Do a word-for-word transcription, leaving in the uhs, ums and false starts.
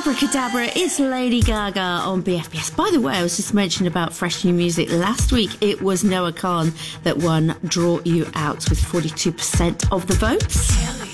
Abracadabra, it's Lady Gaga on B F B S. By the way, I was just mentioning about fresh new music. Last week, it was Noah Khan that won Draw You Out with forty-two percent of the votes.